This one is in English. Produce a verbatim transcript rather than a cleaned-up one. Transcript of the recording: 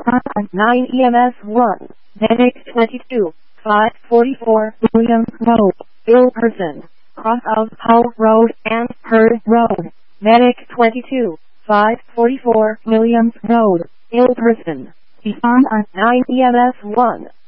nine E M S one, Medic twenty-two, five forty-four, Williams Road, ill person, cross of Hull Road and Hurd Road, Medic twenty-two, five forty-four, Williams Road, ill person, be found on nine E M S one.